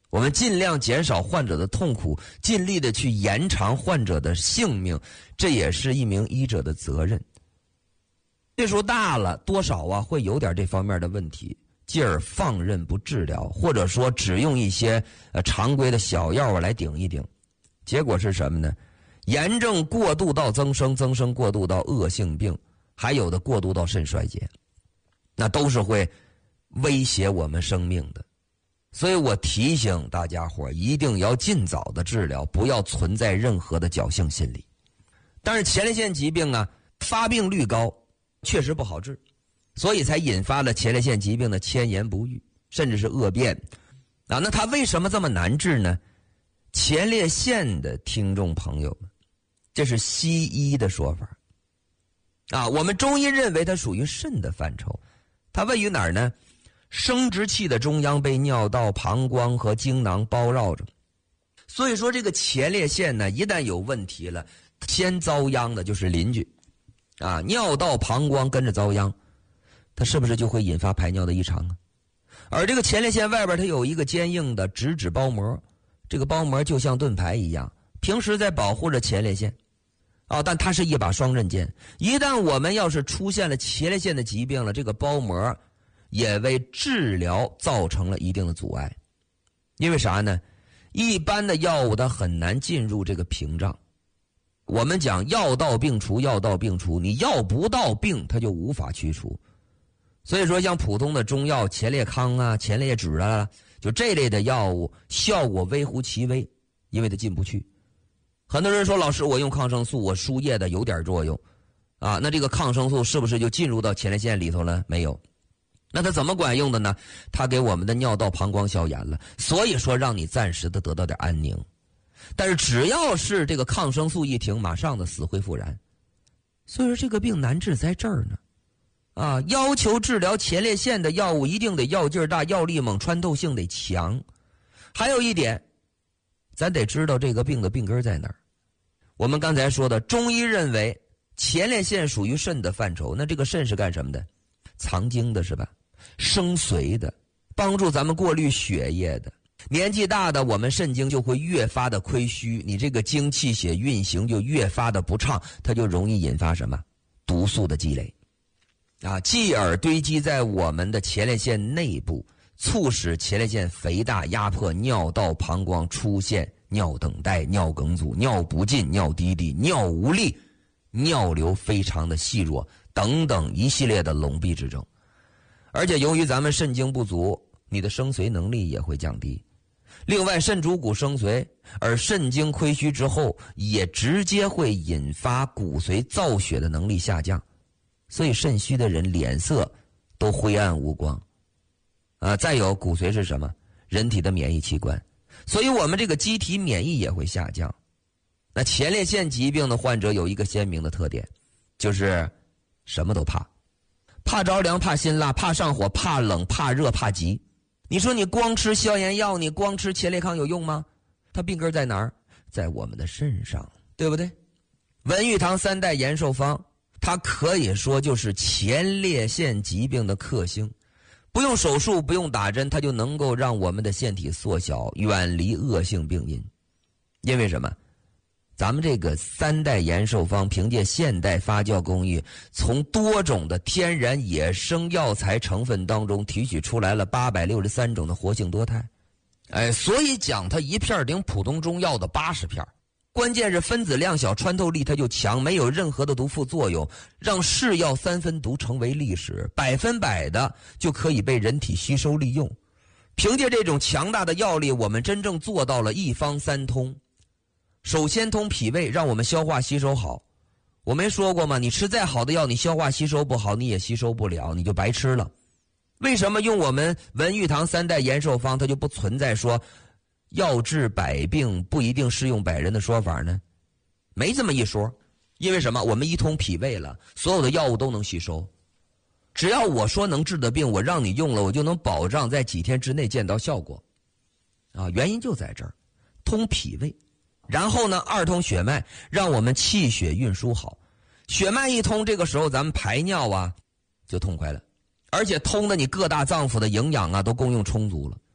我们尽量减少患者的痛苦，尽力的去延长患者的性命，这也是一名医者的责任。岁数大了，多少会有点这方面的问题，继而放任不治疗，或者说只用一些常规的小药来顶一顶，结果是什么呢？炎症过渡到增生，增生过渡到恶性病，还有的过渡到肾衰竭，那都是会威胁我们生命的。所以我提醒大家伙一定要尽早的治疗，不要存在任何的侥幸心理。但是前列腺疾病发病率高，确实不好治，所以才引发了前列腺疾病的迁延不愈，甚至是恶变。那它为什么这么难治呢？前列腺的听众朋友们，这是西医的说法我们中医认为它属于肾的范畴，它位于哪儿呢？生殖器的中央，被尿道、膀胱和精囊包绕着。所以说这个前列腺呢，一旦有问题了，先遭殃的就是邻居尿道、膀胱跟着遭殃，它是不是就会引发排尿的异常啊？而这个前列腺外边它有一个坚硬的直指包膜，这个包膜就像盾牌一样，平时在保护着前列腺但它是一把双刃剑。一旦我们要是出现了前列腺的疾病了，这个包膜也为治疗造成了一定的阻碍。因为啥呢？一般的药物它很难进入这个屏障。我们讲药到病除，药到病除，你药不到病它就无法驱除。所以说像普通的中药前列康前列酯就这类的药物效果微乎其微，因为它进不去。很多人说老师我用抗生素，我输液的有点作用那这个抗生素是不是就进入到前列腺里头了？没有。那它怎么管用的呢？它给我们的尿道、膀胱消炎了，所以说让你暂时的得到点安宁。但是只要是这个抗生素一停，马上的死灰复燃。所以说这个病难治在这儿呢要求治疗前列腺的药物一定得药劲大、药力猛、穿透性得强。还有一点，咱得知道这个病的病根在哪儿。我们刚才说的，中医认为前列腺属于肾的范畴，那这个肾是干什么的？藏精的是吧？生髓的，帮助咱们过滤血液的。年纪大的，我们肾精就会越发的亏虚，你这个精气血运行就越发的不畅，它就容易引发什么？毒素的积累继而堆积在我们的前列腺内部，促使前列腺肥大，压迫尿道、膀胱，出现尿等待、尿梗阻、尿不尽、尿滴滴、尿无力、尿流非常的细弱等等一系列的笼闭之症。而且由于咱们肾精不足，你的生髓能力也会降低。另外肾主骨生髓，而肾精亏虚之后，也直接会引发骨髓造血的能力下降，所以肾虚的人脸色都灰暗无光再有骨髓是什么？人体的免疫器官，所以我们这个机体免疫也会下降。那前列腺疾病的患者有一个鲜明的特点，就是什么都怕，怕着凉，怕辛辣，怕上火，怕冷，怕热，怕急。你说你光吃消炎药，你光吃前列康有用吗？它病根在哪儿？在我们的肾上，对不对？文玉堂3代延寿方，它可以说就是前列腺疾病的克星，不用手术，不用打针，它就能够让我们的腺体缩小，远离恶性病因。因为什么？咱们这个3代延寿方凭借现代发酵工艺，从多种的天然野生药材成分当中提取出来了863种的活性多肽。所以讲它一片顶普通中药的80片。关键是分子量小，穿透力它就强，没有任何的毒副作用，让是药3分毒成为历史，100%的就可以被人体吸收利用。凭借这种强大的药力，我们真正做到了一方三通。首先通脾胃，让我们消化吸收好。我没说过吗？你吃再好的药，你消化吸收不好，你也吸收不了，你就白吃了。为什么用我们文玉堂3代延寿方，它就不存在说药治百病不一定适用百人的说法呢？没这么一说。因为什么？我们一通脾胃了，所有的药物都能吸收。只要我说能治的病，我让你用了，我就能保障在几天之内见到效果原因就在这儿，通脾胃。然后呢，2通血脉，让我们气血运输好。血脉一通，这个时候咱们排尿就痛快了，而且通的你各大脏腑的营养都供用充足了。